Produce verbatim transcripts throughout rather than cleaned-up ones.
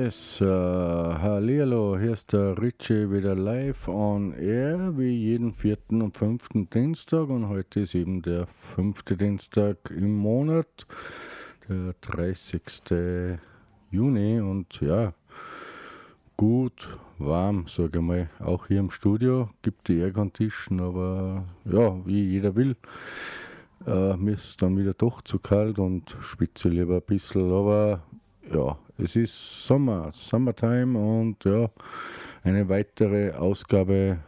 Yes, äh, hallihallo, hier ist der Richie wieder live on air, wie jeden vierten und fünften Dienstag, und heute ist eben der fünfte Dienstag im Monat, der dreißigste Juni, und ja, gut warm, sage ich mal, auch hier im Studio, gibt die Aircondition, aber ja, wie jeder will. Äh, mir ist dann wieder doch zu kalt und spitze lieber ein bisschen, aber ja, es ist Sommer, Summertime, und ja, eine weitere Ausgabe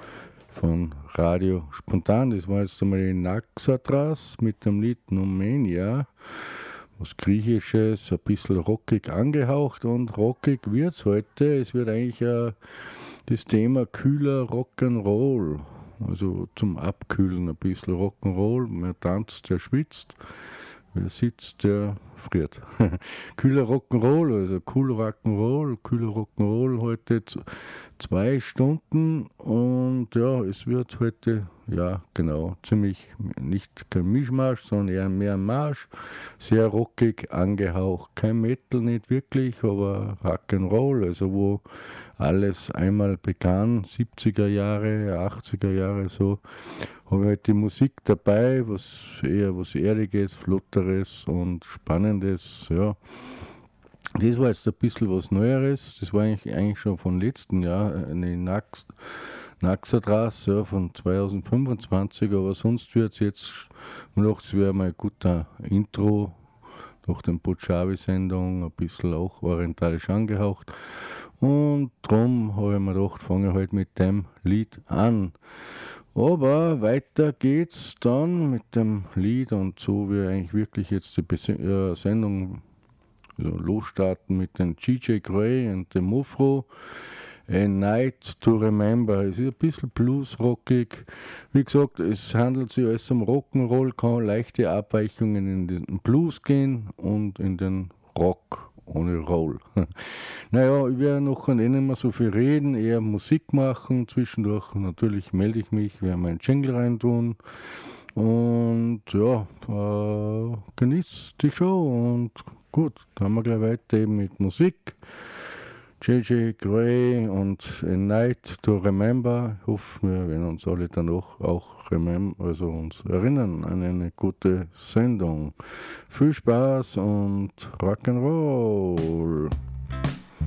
von Radio Spontan. Das war jetzt einmal die Naxatras mit dem Lied Numenia, was Griechisches, ein bisschen rockig angehaucht, und rockig wird es heute. Es wird eigentlich äh, das Thema kühler Rock'n'Roll, also zum Abkühlen ein bisschen Rock'n'Roll. Man tanzt, der schwitzt. Wer sitzt, der friert. Kühler Rock'n'Roll, also cool Rock'n'Roll, kühler Rock'n'Roll heute z- zwei Stunden, und ja, es wird heute, ja genau, ziemlich, nicht kein Mischmasch, sondern eher mehr ein Marsch, sehr rockig angehaucht, kein Metal, nicht wirklich, aber Rock'n'Roll, also wo alles einmal begann, siebziger Jahre, achtziger Jahre so, habe ich halt die Musik dabei, was eher was Erdiges, Flotteres und Spannendes, ja. Das war jetzt ein bisschen was Neueres, das war eigentlich, eigentlich schon von letzten Jahr, eine Nax, Naxatras, ja, von zweitausendfünfundzwanzig, aber sonst wird es jetzt, ich dachte, es wäre mal ein guter Intro nach der Pujabi-Sendung, ein bisschen auch orientalisch angehaucht, und darum habe ich mir gedacht, fange ich halt mit dem Lied an. Aber weiter geht's dann mit dem Lied, und so wir eigentlich wirklich jetzt die Bes äh, Sendung also losstarten mit dem G J Grey und dem Mufro. A Night to Remember. Es ist ein bisschen bluesrockig. Wie gesagt, es handelt sich alles um Rock'n'Roll, kann leichte Abweichungen in den Blues gehen und in den Rock ohne Roll. Naja, ich werde noch nicht mehr so viel reden, eher Musik machen. Zwischendurch natürlich melde ich mich, werde meinen Jingle reintun. Und ja, äh, genießt die Show, und gut, dann haben wir gleich weiter eben mit Musik. J J Grey und A Night to Remember. Ich hoffe, wir werden uns alle danach auch remem- also uns erinnern an eine gute Sendung. Viel Spaß und Rock'n'Roll!